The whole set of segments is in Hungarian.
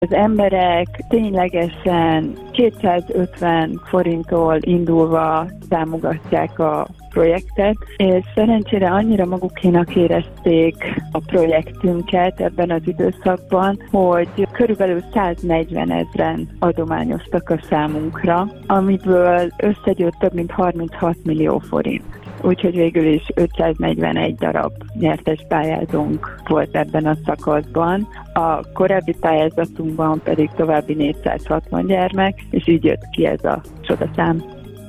Az emberek ténylegesen 250 forinttól indulva támogatják a projektet, és szerencsére annyira magukénak érezték a projektünket ebben az időszakban, hogy körülbelül 140 000 adományoztak a számunkra, amiből összegyűlt több mint 36 millió forint. Úgyhogy végül is 541 darab nyertes pályázónk volt ebben a szakaszban. A korábbi pályázatunkban pedig további 460 gyermek, és így jött ki ez a csodaszám.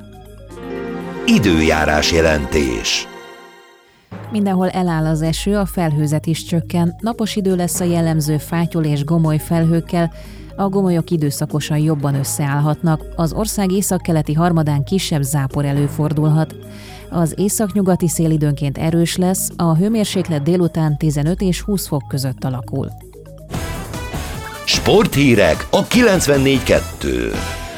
Időjárás jelentés. Mindenhol eláll az eső, a felhőzet is csökken. Napos idő lesz a jellemző fátyol és gomoly felhőkkel, a gomolyok időszakosan jobban összeállhatnak. Az ország északkeleti harmadán kisebb zápor előfordulhat. Az északnyugati szél időnként erős lesz, a hőmérséklet délután 15 és 20 fok között alakul. Sporthírek a 94.2.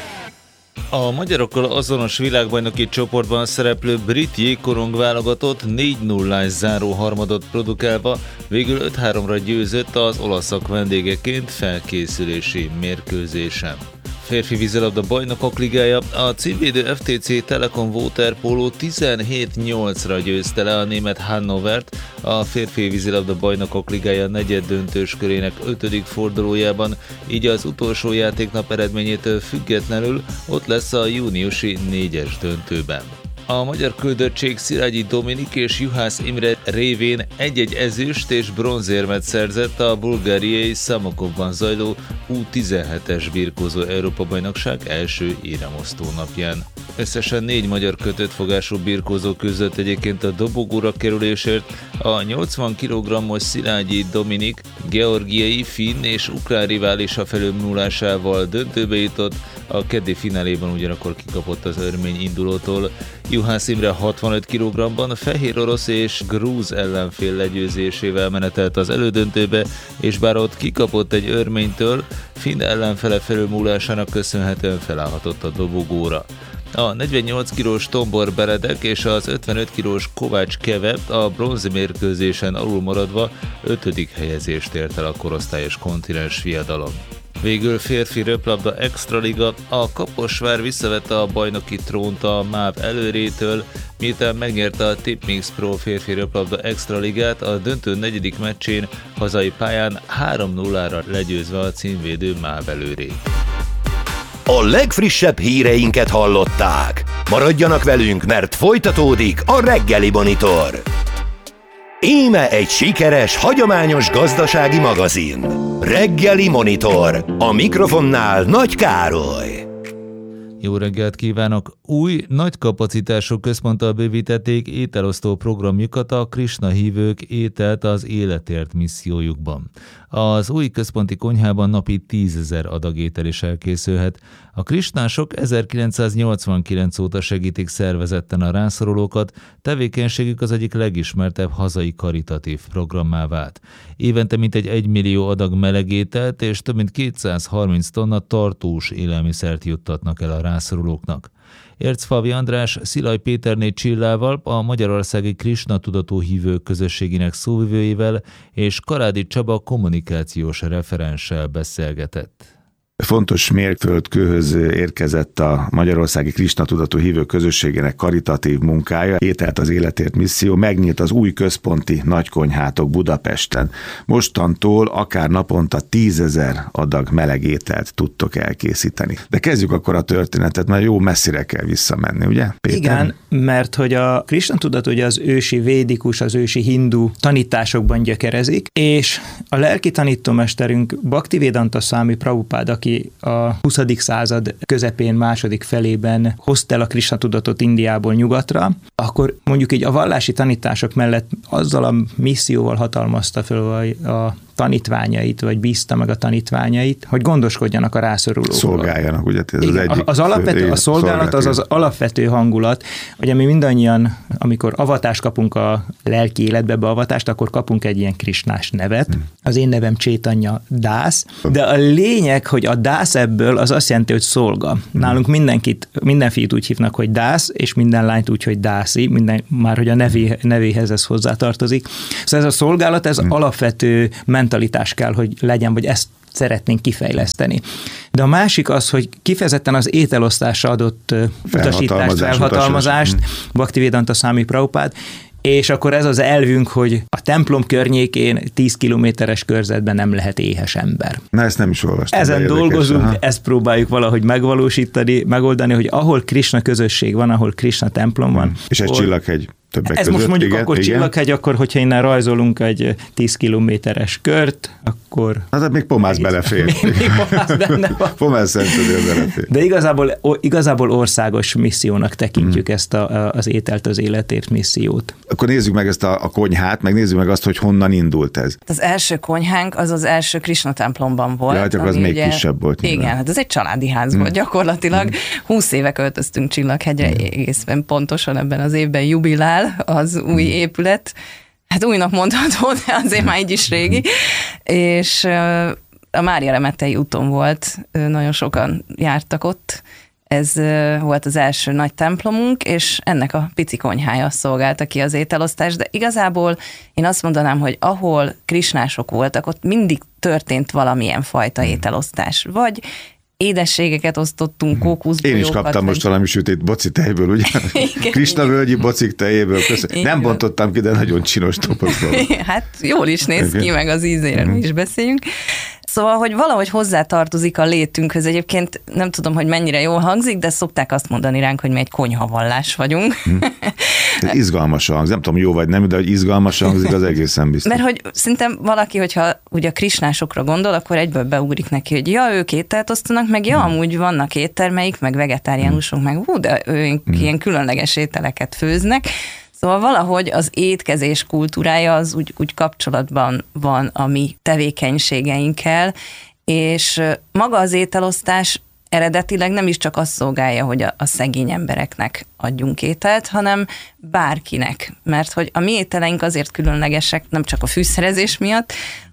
A magyarokkal azonos világbajnoki csoportban szereplő brit jégkorong válogatott 4-0-ás záró harmadot produkálva végül 5-3-ra győzött az olaszok vendégeként felkészülési mérkőzésen. Férfi vízilabda bajnokok ligája, a címvédő FTC Telekom Waterpolo 17-8-ra győzte le a német Hannovert, a férfi vízilabda bajnokok ligája negyeddöntős körének 5. fordulójában, így az utolsó játéknap eredményétől függetlenül ott lesz a júniusi 4-es döntőben. A magyar küldöttség Szilágyi Dominik és Juhász Imre révén egy-egy ezüst és bronzérmet szerzett a bulgáriai Szamokovban zajló U17-es birkózó Európa-bajnokság első éremosztó napján. Összesen 4 magyar kötött fogású birkózó küzdött egyébként a dobogóra kerülésért, a 80 kg-os Szilágyi Dominik georgiai, finn és ukrán riválisa felülmúlásával döntőbe jutott, a keddi fináléban ugyanakkor kikapott az örmény indulótól. Juhász Imre 65 kg-ban fehér orosz és grúz ellenfél legyőzésével menetelt az elődöntőbe, és bár ott kikapott egy örménytől, finn ellenfele felülmúlásának köszönhetően felállhatott a dobogóra. A 48 kilós Tombor Beredek és az 55 kilós Kovács Kevet a bronzi mérkőzésen alul maradva 5. helyezést ért el a korosztályos kontinens viadalon. Végül férfi röplabda extraliga, a Kaposvár visszavette a bajnoki trónt a MÁV előrétől, miután megnyerte a Tipmix Pro férfi röplabda extraligát a döntő 4. meccsén hazai pályán 3-0-ra legyőzve a címvédő MÁV előrét. A legfrissebb híreinket hallották. Maradjanak velünk, mert folytatódik a Reggeli Monitor. Íme egy sikeres, hagyományos gazdasági magazin. Reggeli Monitor. A mikrofonnál Nagy Károly. Jó reggelt kívánok! Új, nagy kapacitású központtal bővítették ételosztó programjukat a Krisna hívők ételt az életért missziójukban. Az új központi konyhában napi 10 000 adag étel is elkészülhet. A krisnások 1989 óta segítik szervezetten a rászorulókat, tevékenységük az egyik legismertebb hazai karitatív programmá vált. Évente mintegy 1 millió adag melegételt és több mint 230 tonna tartós élelmiszert juttatnak el a rászorulóknak. Ércfalvi András Szilaj Péterné Csillával, a Magyarországi Krisna tudatú hívők közösségének szóvivőjével és Karádi Csaba kommunikációs referenssel beszélgetett. Fontos mérföldkőhöz érkezett a Magyarországi Krisna tudatú hívők közösségének karitatív munkája. Ételt az életért misszió megnyílt az új központi nagykonyhátok Budapesten. Mostantól akár naponta 10 000 adag meleg ételt tudtok elkészíteni. De kezdjük akkor a történetet, mert jó messzire kell visszamenni, ugye, Péter? Igen, mert hogy a Krisna tudat ugye az ősi védikus, az ősi hindu tanításokban gyökerezik, és a lelki tanítómesterünk Bhaktivedanta Swami Prabhupád, aki a 20. század közepén, második felében hozta el a Krisna tudatot Indiából nyugatra, akkor mondjuk így a vallási tanítások mellett azzal a misszióval hatalmazta fel a tanítványait, vagy bízta meg a tanítványait, hogy gondoskodjanak a rászorulókról. Szolgáljanak, ugye? Ez igen, a szolgálat az az alapvető hangulat, hogy mi mindannyian, amikor avatást kapunk a lelki életbe, beavatást, akkor kapunk egy ilyen krisnás nevet. Az én nevem Csétanya Dász, de a lényeg, hogy a Dász ebből az azt jelenti, hogy szolga. Nálunk minden fiút úgy hívnak, hogy Dász, és minden lányt úgy, hogy Dászi, már hogy a nevéhez ez hozzátartozik. Szóval ez a szolgálat, ez alapvető mentalitás kell, hogy legyen, vagy ezt szeretnénk kifejleszteni. De a másik az, hogy kifejezetten az ételosztásra adott utasítást, felhatalmazást, Bhaktivedanta Swami Prabhupád, és akkor ez az elvünk, hogy a templom környékén 10 kilométeres körzetben nem lehet éhes ember. Na, ezt nem is olvastam. Ezen dolgozunk, ezt próbáljuk valahogy megvalósítani, megoldani, hogy ahol Krishna közösség van, ahol Krishna templom van. És egy Csillaghegy többek ez között. most mondjuk igen, akkor Csillaghegy, akkor hogyha innen rajzolunk egy 10 kilométeres kört, akkor... Hát még Pomász belefér. Még Pomász benne van. Pomász Szentődél belefér. De igazából országos missziónak tekintjük ezt az ételt az életért missziót. Akkor nézzük meg ezt a konyhát, meg nézzük meg azt, hogy honnan indult ez. Az első konyhánk az első Krishna templomban volt. Ja, csak az még kisebb volt. Igen, hát ez egy családi ház volt gyakorlatilag. 20 éve költöztünk Csillaghegyre, egészen pontosan ebben az évben jubilál az új épület. Hát újnak mondható, de azért már így is régi. És a Mária Remettei úton volt, nagyon sokan jártak ott. Ez volt az első nagy templomunk, és ennek a pici konyhája szolgálta ki az ételosztást, de igazából én azt mondanám, hogy ahol krisnások voltak, ott mindig történt valamilyen fajta ételosztás. Vagy édességeket osztottunk, kókuszbolyókat. Én is kaptam most valami sütét boci tejből, ugye? Krishna völgyi bocik tejéből. Nem bontottam ki, de nagyon csinos tapasztalat. Hát jól is néz ki, meg az ízére mi is beszéljünk. Szóval, hogy valahogy hozzátartozik a létünkhöz. Egyébként nem tudom, hogy mennyire jól hangzik, de szokták azt mondani ránk, hogy mi egy konyhavallás vagyunk. Izgalmasan hangzik. Nem tudom, jó vagy nem, de hogy izgalmasan hangzik, az egészen biztos. Mert hogy szerintem valaki, hogyha ugye a krisnásokra gondol, akkor egyből beugrik neki, hogy ja, ők ételt osztanak, meg ja, amúgy vannak éttermeik, meg vegetáriánusok, meg de ők ilyen különleges ételeket főznek. Szóval valahogy az étkezés kultúrája az úgy kapcsolatban van a mi tevékenységeinkkel, és maga az ételosztás eredetileg nem is csak azt szolgálja, hogy a szegény embereknek adjunk ételt, hanem bárkinek. Mert hogy a mi ételeink azért különlegesek, nem csak a fűszerezés miatt,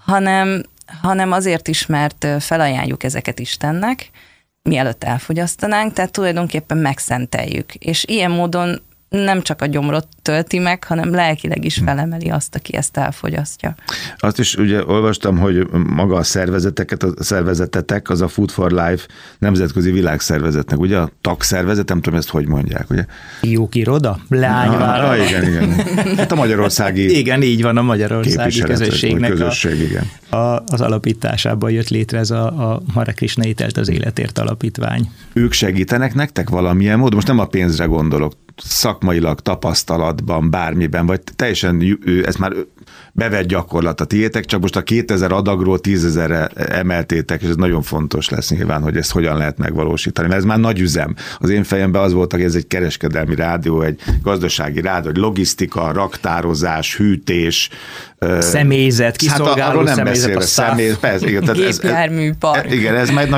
hanem azért is, mert felajánljuk ezeket Istennek, mielőtt elfogyasztanánk, tehát tulajdonképpen megszenteljük. És ilyen módon nem csak a gyomrot tölti meg, hanem lelkileg is felemeli azt, aki ezt elfogyasztja. Azt is ugye olvastam, hogy maga a szervezetetek, az a Food for Life nemzetközi világszervezetnek, ugye a tagszervezet, nem tudom ezt hogy mondják, ugye? Jókiroda? Leányvállalat? Igen. Hát a magyarországi igen, így van, a magyarországi közösségnek igen. Az alapításában jött létre ez a Hare Krishna ételt az életért alapítvány. Ők segítenek nektek valamilyen módon? Most nem a pénzre gondolok, szakmailag, tapasztalatban, bármiben, vagy teljesen ez már bevett gyakorlat a tiétek, csak most a 2000 adagról 10 000-re emeltétek, és ez nagyon fontos lesz nyilván, hogy ezt hogyan lehet megvalósítani, mert ez már nagy üzem. Az én fejemben az volt, hogy ez egy kereskedelmi rádió, egy gazdasági rádió, egy logisztika, raktározás, hűtés, személyzet, kiszolgáló személyzet, gépjárműpark. Igen, ez már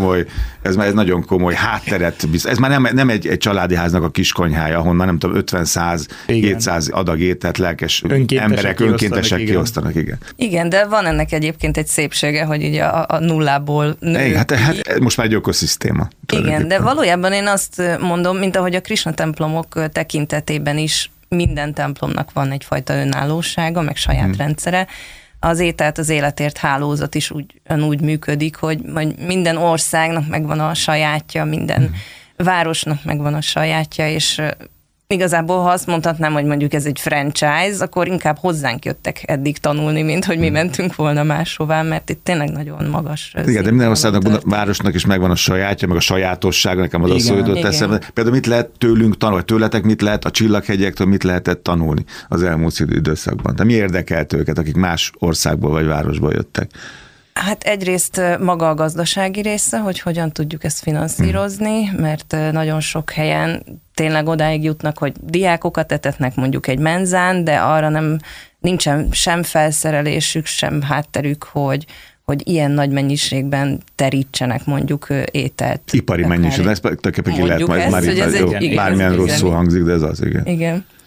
egy nagyon komoly hátteret biztos. Ez már nem egy családi háznak a kiskonyhája, ahonnan nem tudom, 50-100-200 adag ételt lelkes emberek önkéntesek kiosztanak. Igen, de van ennek egyébként egy szépsége, hogy ugye a nullából nő. Hát most már egy ökoszisztéma. Igen, de valójában én azt mondom, mint ahogy a Krishna templomok tekintetében is minden templomnak van egyfajta önállósága, meg saját rendszere. Az ételt az életért hálózat is úgy működik, hogy minden országnak megvan a sajátja, minden városnak megvan a sajátja, és igazából, ha azt mondhatnám, hogy mondjuk ez egy franchise, akkor inkább hozzánk jöttek eddig tanulni, mint hogy mi mentünk volna máshová, mert itt tényleg nagyon magas. Igen, de minden országnak, városnak is megvan a sajátja, meg a sajátossága, nekem az a szó jutott eszembe. Például mit lehet tőlünk tanulni, vagy tőletek mit lehet, a Csillaghegyektől mit lehetett tanulni az elmúlt időszakban? De mi érdekelt őket, akik más országból vagy városból jöttek? Hát egyrészt maga a gazdasági része, hogy hogyan tudjuk ezt finanszírozni, mert nagyon sok helyen tényleg odáig jutnak, hogy diákokat etetnek mondjuk egy menzán, de arra nincsen sem felszerelésük, sem hátterük, hogy ilyen nagy mennyiségben terítsenek mondjuk ételt. Ipari mennyiség, ez tökéletesen lehet majd már itt, bármilyen rosszul hangzik, de ez az, igen. Igen.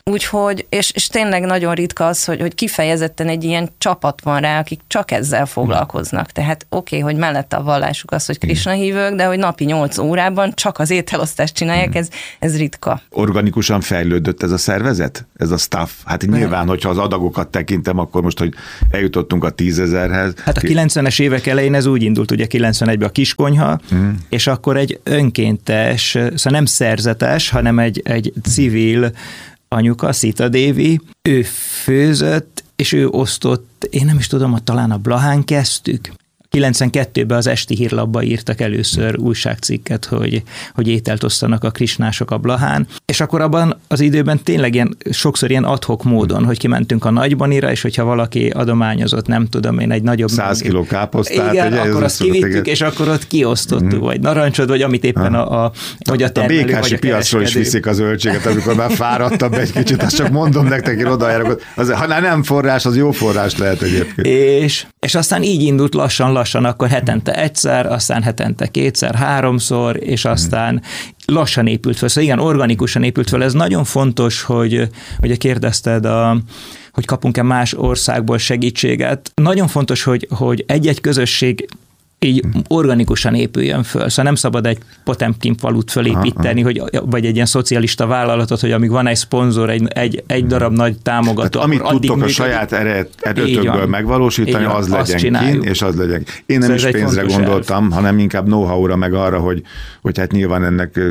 Úgyhogy, és tényleg nagyon ritka az, hogy kifejezetten egy ilyen csapat van rá, akik csak ezzel foglalkoznak. Tehát oké, hogy mellette a vallásuk az, hogy Krisna hívők, de hogy napi 8 órában csak az ételosztást csinálják, ez ritka. Organikusan fejlődött ez a szervezet? Ez a staff? Hát nyilván, hogyha az adagokat tekintem, akkor most, hogy eljutottunk a 10 000-hez. Hát a 90-es évek elején ez úgy indult, ugye 91-ben a Kiskonyha, és akkor egy önkéntes, szóval nem szerzetes, hanem egy civil anyuka, Sita Devi, ő főzött, és ő osztott, én nem is tudom, talán a Blahán kezdtük. 92-ben az Esti Hírlapba írtak először újságcikket, hogy ételt osztanak a krisnások a Blahán, és akkor abban az időben tényleg sokszor ilyen ad-hoc módon, hogy kimentünk a Nagybanira, és hogyha valaki adományozott, nem tudom én, egy nagyobb... 100 kiló káposztát. Igen, ugye, akkor azt kivittük, és akkor ott kiosztottuk, vagy narancsot, vagy amit éppen vagy a termelő, békási vagy a piacról is viszik a zöldséget, amikor már fáradtabb egy kicsit, azt csak mondom nektek, én odajárok, ha nem forrás, az jó forrás lehet egyébként. És aztán így indult lassan, akkor hetente egyszer, aztán hetente kétszer, háromszor, és aztán lassan épült fel. Szóval igen, organikusan épült fel. Ez nagyon fontos, hogy kérdezted, hogy kapunk-e más országból segítséget. Nagyon fontos, hogy egy-egy közösség így organikusan épüljön föl. Szóval nem szabad egy Potemkin falut fölépíteni, vagy egy ilyen szocialista vállalatot, hogy amíg van egy szponzor, egy darab nagy támogató. Tehát, amit tudtok a saját erőtökből megvalósítani, az legyen kint, és az legyen. Én nem is pénzre gondoltam, hanem inkább know-how-ra, meg arra, hogy hát nyilván ennek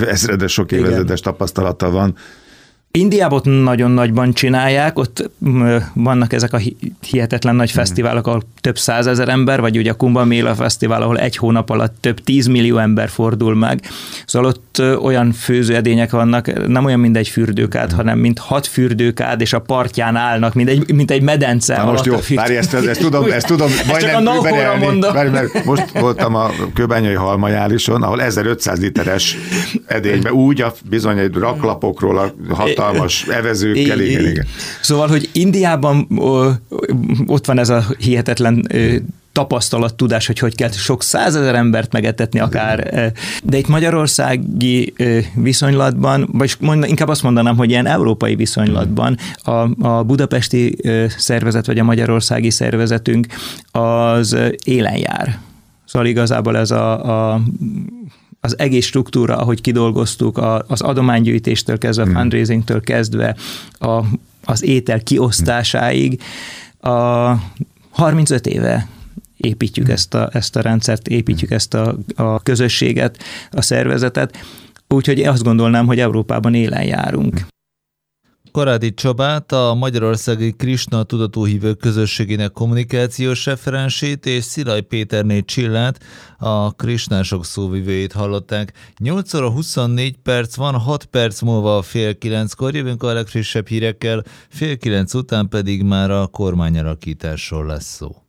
sok évezredes tapasztalata van. Indiában ott nagyon nagyban csinálják, ott vannak ezek a hihetetlen nagy fesztiválok, ahol több 100 000 ember, vagy ugye a Kumbh Mela fesztivál, ahol egy hónap alatt több 10 millió ember fordul meg. Szóval ott olyan főzőedények vannak, nem olyan, mint egy fürdőkád, hanem mint 6 fürdőkád, és a partján állnak, mint egy medence. Na most jó, várj, ezt tudom majdnem most voltam a Kőbányai Halmajálison, ahol 1500 literes edényben, úgy bizony egy raklapokról a hatalmas evezőkkel, igen. Szóval, hogy Indiában ott van ez a hihetetlen tapasztalat, tudás, hogy kell sok 100 000 embert megetetni akár, de itt magyarországi viszonylatban, vagy inkább azt mondanám, hogy ilyen európai viszonylatban a budapesti szervezet, vagy a magyarországi szervezetünk az élen jár. Szóval igazából ez az egész struktúra, ahogy kidolgoztuk, az adománygyűjtéstől kezdve, a fundraisingtől kezdve, az étel kiosztásáig, 35 éve építjük ezt a rendszert, építjük ezt a közösséget, a szervezetet, úgyhogy azt gondolnám, hogy Európában élen járunk. Karádi Csabát, a Magyarországi Krisna Tudatóhívők Közösségének kommunikációs referensét, és Szilaj Péterné Csillát, a krisnások szóvivőjét hallották. 8 óra 24 perc van, 6 perc múlva 8:30-kor jövünk a legfrissebb hírekkel, 8:30 után pedig már a kormányalakításról lesz szó.